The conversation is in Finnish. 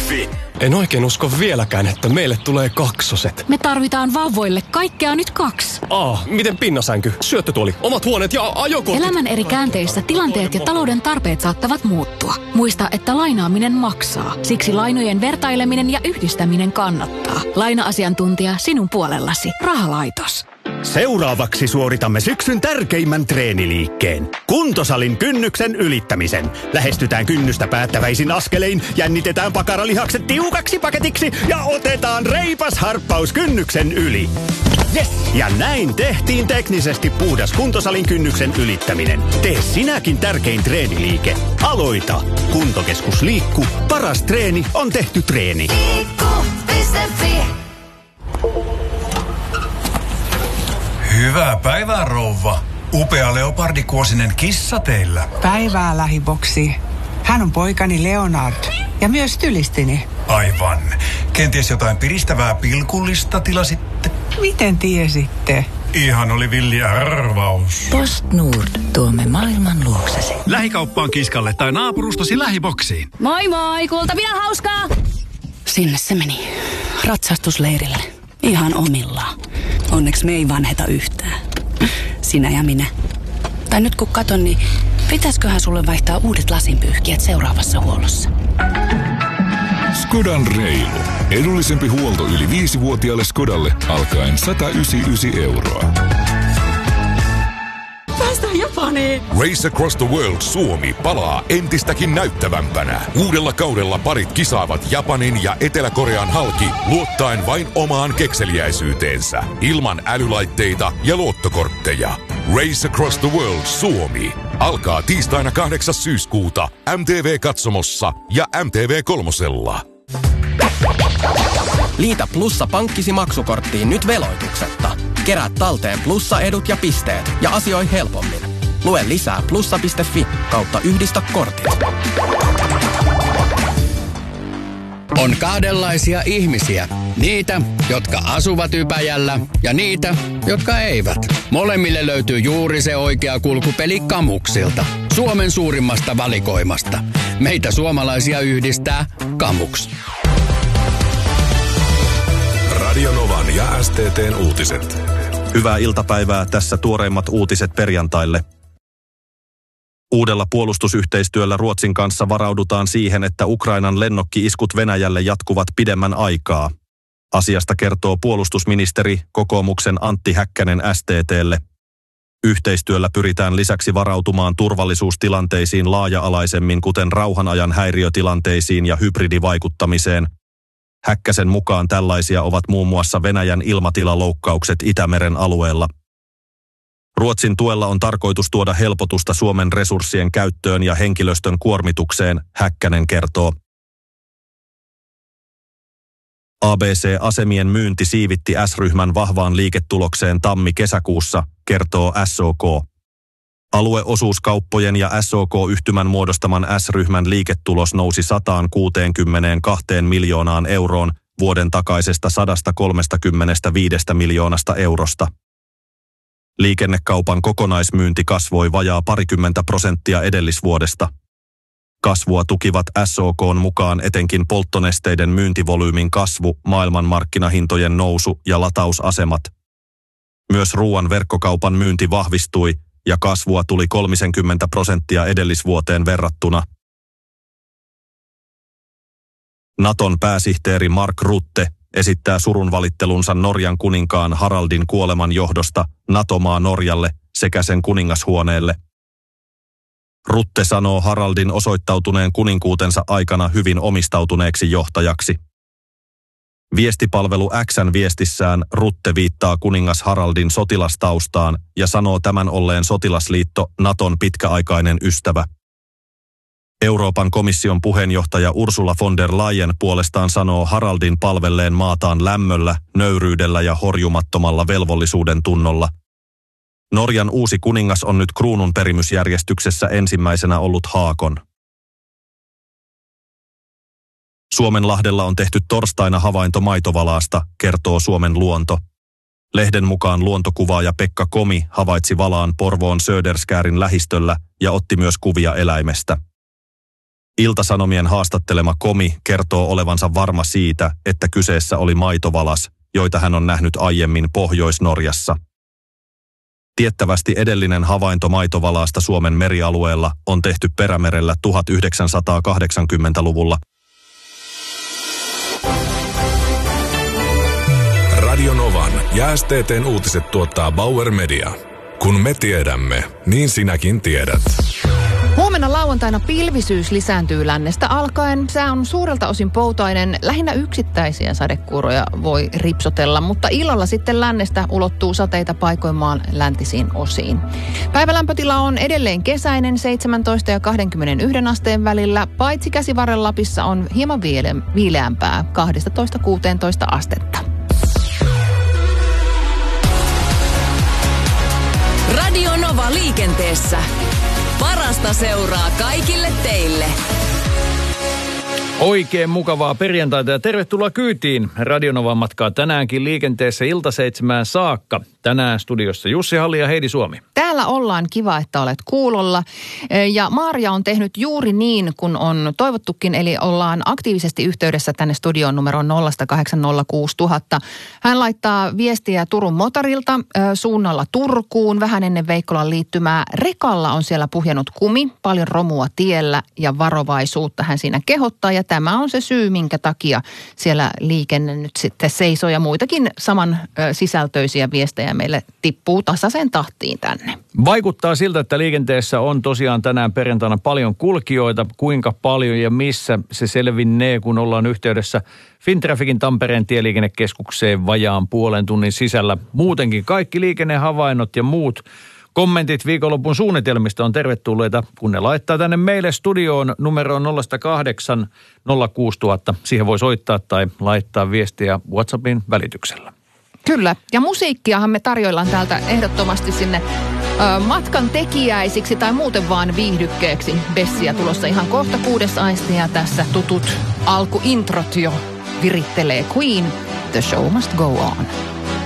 Treenili.fi. En oikein usko vieläkään, että meille tulee kaksoset. Me tarvitaan vauvoille kaikkea nyt 2. Miten pinnasänky, syöttötuoli, omat huoneet ja ajokortit? Elämän eri käänteissä tilanteet ja talouden tarpeet saattavat muuttua. Muista, että lainaaminen maksaa. Siksi lainojen vertaileminen ja yhdistäminen kannattaa. Laina-asiantuntija sinun puolellasi. Rahalaitos. Seuraavaksi suoritamme syksyn tärkeimmän treeniliikkeen. Kuntosalin kynnyksen ylittämisen. Lähestytään kynnystä päättäväisin askelein, jännitetään pakaralihakset tiukaksi paketiksi ja otetaan reipas harppaus kynnyksen yli. Yes! Ja näin tehtiin teknisesti puhdas kuntosalin kynnyksen ylittäminen. Tee sinäkin tärkein treeniliike. Aloita! Kuntokeskus Liikku. Paras treeni on tehty treeni. Liikku.fi. Hyvää päivää, rouva. Upea leopardikuosinen kissa teillä. Päivää, lähiboksi. Hän on poikani Leonard ja myös tylistini. Aivan. Kenties jotain piristävää pilkullista tilasitte? Miten tiesitte? Ihan oli villi arvaus. PostNord. Tuomme maailman luoksesi. Lähikauppaan kiskalle tai naapurustasi lähiboksiin. Moi moi, kultapidän hauskaa! Sinne se meni. Ratsastusleirille. Ihan omillaan. Onneksi me ei vanheta yhtään. Sinä ja minä. Tai nyt kun katon, niin pitäisköhän sulle vaihtaa uudet lasinpyyhkijät seuraavassa huollossa? Skodan reilu. Edullisempi huolto yli 5-vuotiaalle Skodalle alkaen 199 €. Päästään Japaniin! Race Across the World Suomi palaa entistäkin näyttävämpänä. Uudella kaudella parit kisaavat Japanin ja Etelä-Korean halki luottaen vain omaan kekseliäisyyteensä. Ilman älylaitteita ja luottokortteja. Race Across the World Suomi alkaa tiistaina 8. syyskuuta MTV-katsomossa ja MTV3:lla. Liitä Plussa pankkisi maksukorttiin nyt veloituksetta. Kerää talteen Plussa-edut ja pisteet ja asioi helpommin. Lue lisää plussa.fi/yhdistä kortit. On kahdenlaisia ihmisiä. Niitä, jotka asuvat Ypäjällä ja niitä, jotka eivät. Molemmille löytyy juuri se oikea kulkupeli Kamuksilta. Suomen suurimmasta valikoimasta. Meitä suomalaisia yhdistää Kamuks. Radio Novan ja STT:n uutiset. Hyvää iltapäivää, tässä tuoreimmat uutiset perjantaille. Uudella puolustusyhteistyöllä Ruotsin kanssa varaudutaan siihen, että Ukrainan lennokki-iskut Venäjälle jatkuvat pidemmän aikaa. Asiasta kertoo puolustusministeri kokoomuksen Antti Häkkänen STT:lle. Yhteistyöllä pyritään lisäksi varautumaan turvallisuustilanteisiin laaja-alaisemmin, kuten rauhanajan häiriötilanteisiin ja hybridivaikuttamiseen. Häkkäsen mukaan tällaisia ovat muun muassa Venäjän ilmatilaloukkaukset Itämeren alueella. Ruotsin tuella on tarkoitus tuoda helpotusta Suomen resurssien käyttöön ja henkilöstön kuormitukseen, Häkkänen kertoo. ABC-asemien myynti siivitti S-ryhmän vahvaan liiketulokseen tammi-kesäkuussa, kertoo SOK. Alueosuuskauppojen ja SOK-yhtymän muodostaman S-ryhmän liiketulos nousi 162 miljoonaan euroon vuoden takaisesta 135 miljoonasta eurosta. Liikennekaupan kokonaismyynti kasvoi vajaa 20% edellisvuodesta. Kasvua tukivat SOK:n mukaan etenkin polttonesteiden myyntivolyymin kasvu, maailmanmarkkinahintojen nousu ja latausasemat. Myös ruoan verkkokaupan myynti vahvistui ja kasvua tuli 30% edellisvuoteen verrattuna. Naton pääsihteeri Mark Rutte esittää surunvalittelunsa Norjan kuninkaan Haraldin kuoleman johdosta NATO-maa Norjalle sekä sen kuningashuoneelle. Rutte sanoo Haraldin osoittautuneen kuninkuutensa aikana hyvin omistautuneeksi johtajaksi. Viestipalvelu X:n viestissään Rutte viittaa kuningas Haraldin sotilastaustaan ja sanoo tämän olleen sotilasliitto Naton pitkäaikainen ystävä. Euroopan komission puheenjohtaja Ursula von der Leyen puolestaan sanoo Haraldin palvelleen maataan lämmöllä, nöyryydellä ja horjumattomalla velvollisuuden tunnolla. Norjan uusi kuningas on nyt kruununperimysjärjestyksessä ensimmäisenä ollut Haakon. Suomenlahdella on tehty torstaina havainto maitovalaasta, kertoo Suomen Luonto. Lehden mukaan luontokuvaaja Pekka Komi havaitsi valaan Porvoon Söderskäärin lähistöllä ja otti myös kuvia eläimestä. Ilta-Sanomien haastattelema komi kertoo olevansa varma siitä, että kyseessä oli maitovalas, joita hän on nähnyt aiemmin Pohjois-Norjassa. Tiettävästi edellinen havainto maitovalaasta Suomen merialueella on tehty Perämerellä 1980-luvulla. Radio Novan ja STT:n uutiset tuottaa Bauer Media. Kun me tiedämme, niin sinäkin tiedät. Huomenna lauantaina pilvisyys lisääntyy lännestä alkaen. Sää on suurelta osin poutainen. Lähinnä yksittäisiä sadekuuroja voi ripsotella, mutta illalla sitten lännestä ulottuu sateita paikoimmaan läntisiin osiin. Päivälämpötila on edelleen kesäinen 17 ja 21 asteen välillä, paitsi Käsivarren Lapissa on hieman viileämpää 12-16 astetta. Radio Nova liikenteessä. Parasta seuraa kaikille teille. Oikein mukavaa perjantaita ja tervetuloa kyytiin. Radio Novan matkaa tänäänkin liikenteessä 6:00 saakka. Tänään studiossa Jussi Halli ja Heidi Suomi. Täällä ollaan, kiva, että olet kuulolla. Ja Maria on tehnyt juuri niin, kun on toivottukin, eli ollaan aktiivisesti yhteydessä tänne studion numeroon 0806000. Hän laittaa viestiä Turun motorilta suunnalla Turkuun vähän ennen Veikkolan liittymää. Rekalla on siellä puhjennut kumi, paljon romua tiellä ja varovaisuutta hän siinä kehottaa. Ja tämä on se syy, minkä takia siellä liikenne nyt sitten seisoo ja muitakin saman sisältöisiä viestejä meille tippuu tasaisen tahtiin tänne. Vaikuttaa siltä, että liikenteessä on tosiaan tänään perjantaina paljon kulkijoita. Kuinka paljon ja missä se selvinnee, kun ollaan yhteydessä Fintrafficin Tampereen tieliikennekeskukseen vajaan puolen tunnin sisällä. Muutenkin kaikki liikennehavainnot ja muut kommentit viikonlopun suunnitelmista on tervetulleita, kun ne laittaa tänne meille studioon numeroon 0806000. Siihen voi soittaa tai laittaa viestiä WhatsAppin välityksellä. Kyllä, ja musiikkiahan me tarjoillaan täältä ehdottomasti sinne matkan tekijäisiksi tai muuten vaan viihdykkeeksi. Bessia tulossa ihan kohta 6 aistia tässä tutut alkuintrot jo virittelee Queen, The Show Must Go On.